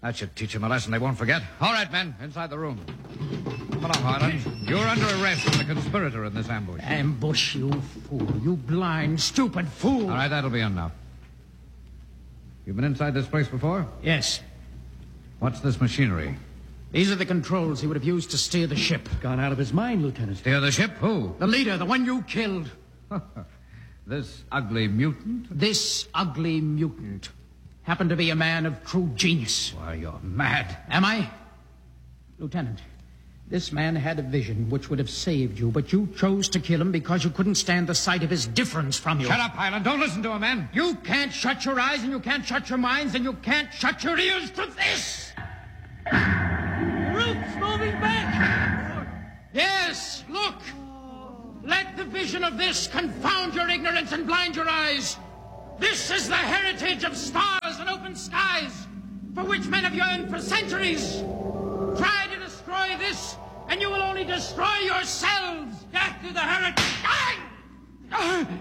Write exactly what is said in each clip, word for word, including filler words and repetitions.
That should teach them a lesson they won't forget. All right, men, inside the room. Come along, Harlan. You're under arrest as a conspirator in this ambush. Ambush, you fool. You blind, stupid fool. All right, that'll be enough. You've been inside this place before? Yes. What's this machinery? These are the controls he would have used to steer the ship. Gone out of his mind, Lieutenant. Steer the ship? Who? The leader, the one you killed. This ugly mutant? This ugly mutant happened to be a man of true genius. Why, you're mad. Am I? Lieutenant, this man had a vision which would have saved you, but you chose to kill him because you couldn't stand the sight of his difference from you. Shut up, Highland. Don't listen to him, man. You can't shut your eyes, and you can't shut your minds, and you can't shut your ears to this. The roof's moving back. Yes, look. Let the vision of this confound your ignorance and blind your eyes. This is the heritage of stars and open skies, for which men have yearned for centuries. Try to destroy this, and you will only destroy yourselves. Death to the heritage.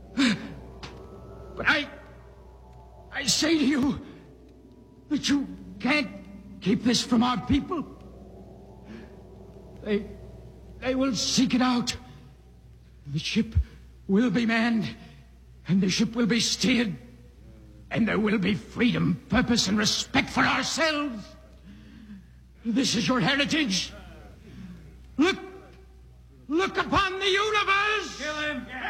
But I... I say to you that you can't keep this from our people. They... They will seek it out. The ship will be manned, and the ship will be steered, and there will be freedom, purpose, and respect for ourselves. This is your heritage. Look, look upon the universe. Kill him.